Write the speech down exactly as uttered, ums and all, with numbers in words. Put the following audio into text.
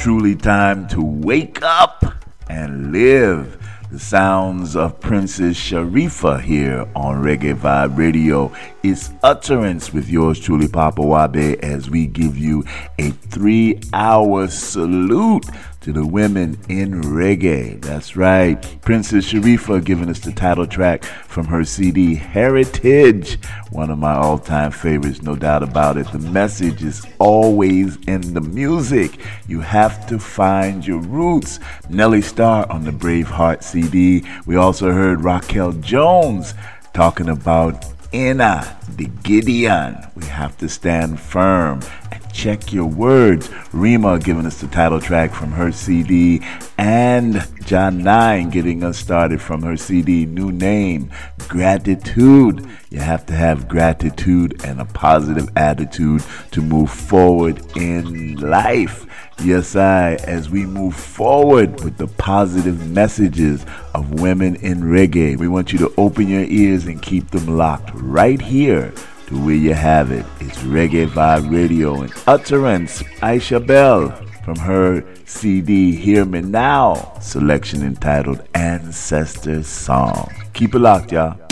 truly time to wake up and live. The sounds of Princess Sharifa here on Reggae Vibe Radio. It's Utterance with yours truly, Papa Wabe, as we give you a three-hour salute to the women in reggae. That's right. Princess Sharifa giving us the title track from her C D Heritage. One of my all-time favorites, no doubt about it. The message is always in the music. You have to find your roots. Nelly Starr on the Braveheart C D. We also heard Raquel Jones talking about Inna, the Gideon. We have to stand firm and check your words. Rima giving us the title track from her C D, and John Nine getting us started from her C D, New Name, Gratitude. You have to have gratitude and a positive attitude to move forward in life. Yes, I, as we move forward with the positive messages of women in reggae, we want you to open your ears and keep them locked right here to where you have it. It's Reggae Vibe Radio and Utterance, Aisha Bell from her C D Hear Me Now, selection entitled Ancestor Song. Keep it locked, y'all.